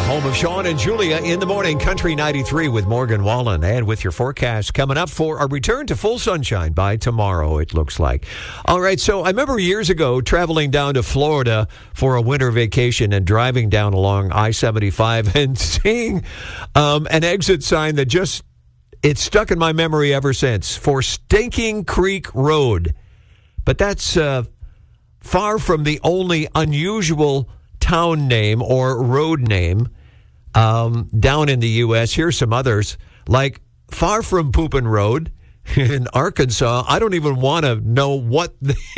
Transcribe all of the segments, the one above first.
home of Sean and Julia in the morning, Country 93 with Morgan Wallen. And with your forecast coming up for a return to full sunshine by tomorrow, it looks like. All right, so I remember years ago traveling down to Florida for a winter vacation and driving down along I-75 and seeing an exit sign that it's stuck in my memory ever since, for Stinking Creek Road. But that's far from the only unusual town name or road name down in the U.S. Here's some others, like Far From Poopin' Road in Arkansas. I don't even want to know what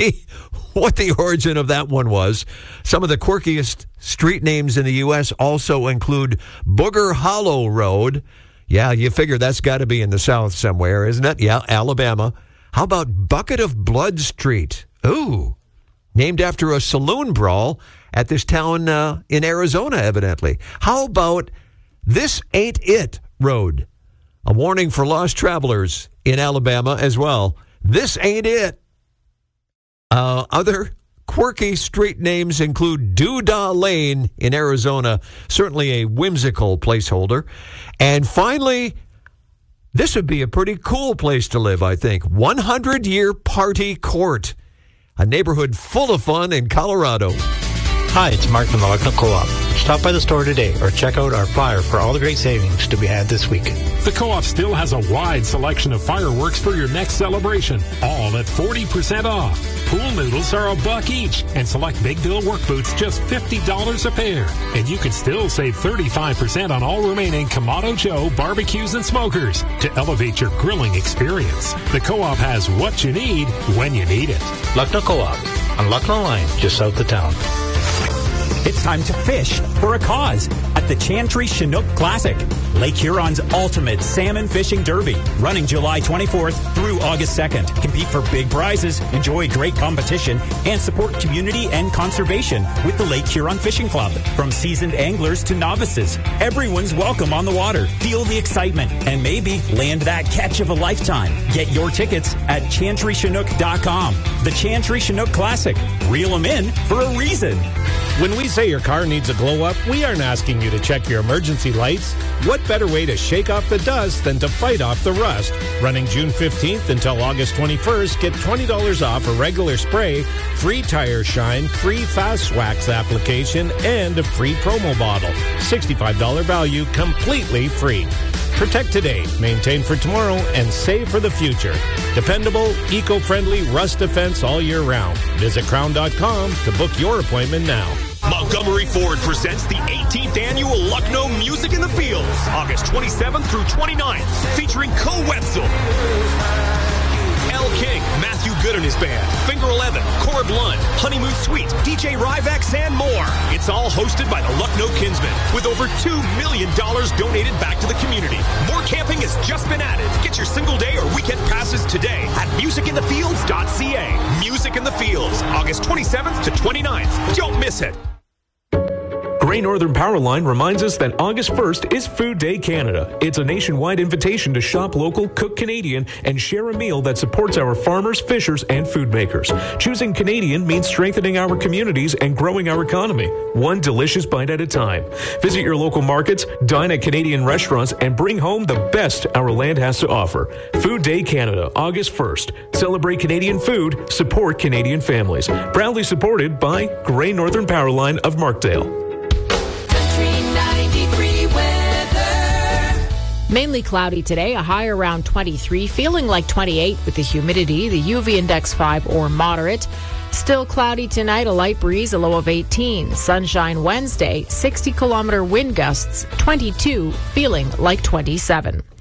the origin of that one was. Some of the quirkiest street names in the U.S. also include Booger Hollow Road. Yeah, you figure that's got to be in the South somewhere, isn't it? Yeah, Alabama. How about Bucket of Blood Street? Ooh, named after a saloon brawl at this town in Arizona, evidently. How about This Ain't It Road? A warning for lost travelers in Alabama as well. This ain't it. Other quirky street names include Doodah Lane in Arizona, certainly a whimsical placeholder. And finally, this would be a pretty cool place to live, I think. 100-Year Party Court, a neighborhood full of fun in Colorado. Hi, it's Mark from the Lucknow Co-op. Stop by the store today or check out our flyer for all the great savings to be had this week. The Co-op still has a wide selection of fireworks for your next celebration, all at 40% off. Pool noodles are $1 each, and select Big Bill work boots just $50 a pair. And you can still save 35% on all remaining Kamado Joe barbecues and smokers to elevate your grilling experience. The Co-op has what you need when you need it. Lucknow Co-op on Lucknow Line, just south of town. It's time to fish for a cause at the Chantry Chinook Classic, Lake Huron's ultimate salmon fishing derby, running July 24th through August 2nd. Compete for big prizes, enjoy great competition, and support community and conservation with the Lake Huron Fishing Club. From seasoned anglers to novices, everyone's welcome on the water. Feel the excitement and maybe land that catch of a lifetime. Get your tickets at ChantryChinook.com. The Chantry Chinook Classic. Reel them in for a reason. When we say your car needs a glow up, we aren't asking you to check your emergency lights. What better way to shake off the dust than to fight off the rust? Running June 15th until August 21st, get $20 off a regular spray, free tire shine, free fast wax application, and a free promo bottle. $65 value, completely free. Protect today, maintain for tomorrow, and save for the future. Dependable, eco-friendly rust defense all year round. Visit crown.com to book your appointment now. Montgomery Ford presents the 18th annual Lucknow Music in the Fields, August 27th through 29th, featuring Co Wetzel, L. King, Matthew Good and his band, Finger 11, Cora Blunt, Honeymoon Suite, DJ Ryvex, and more. It's all hosted by the Lucknow Kinsmen, with over $2 million donated back to the community. More camping has just been added. Get your single day or weekend passes today at musicinthefields.ca. Music in the Fields, August 27th to 29th. Don't miss it. Great Northern Powerline reminds us that August 1st is Food Day Canada. It's a nationwide invitation to shop local, cook Canadian, and share a meal that supports our farmers, fishers, and food makers. Choosing Canadian means strengthening our communities and growing our economy, one delicious bite at a time. Visit your local markets, dine at Canadian restaurants, and bring home the best our land has to offer. Food Day Canada, August 1st. Celebrate Canadian food, support Canadian families. Proudly supported by Great Northern Powerline of Markdale. Mainly cloudy today, a high around 23, feeling like 28 with the humidity, the UV index 5 or moderate. Still cloudy tonight, a light breeze, a low of 18. Sunshine Wednesday, 60-kilometer wind gusts, 22, feeling like 27.